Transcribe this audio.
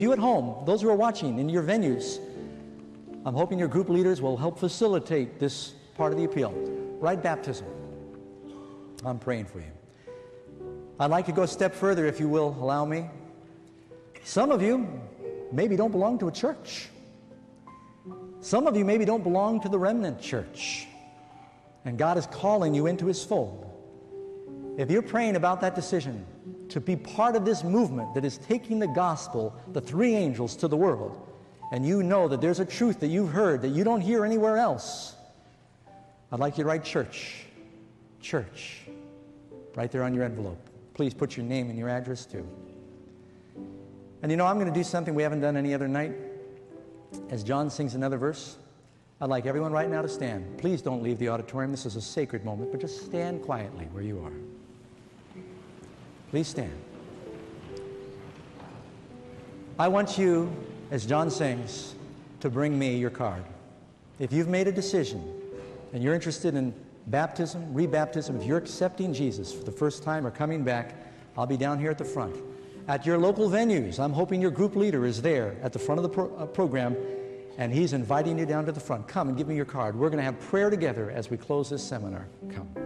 You at home, those who are watching in your venues, I'm hoping your group leaders will help facilitate this part of the appeal. Right baptism. I'm praying for you. I'd like to go a step further, if you will allow me. Some of you maybe don't belong to a church. Some of you maybe don't belong to the remnant church. And God is calling you into His fold. If you're praying about that decision to be part of this movement that is taking the gospel, the three angels, to the world, and you know that there's a truth that you've heard that you don't hear anywhere else, I'd like you to write church. Church. Right there on your envelope. Please put your name and your address too. And you know, I'm going to do something we haven't done any other night. As John sings another verse, I'd like everyone right now to stand. Please don't leave the auditorium. This is a sacred moment, but just stand quietly where you are. Please stand. I want you, as John sings, to bring me your card. If you've made a decision and you're interested in baptism, rebaptism, if you're accepting Jesus for the first time or coming back, I'll be down here at the front. At your local venues, I'm hoping your group leader is there at the front of the program, and he's inviting you down to the front. Come and give me your card. We're going to have prayer together as we close this seminar. Come.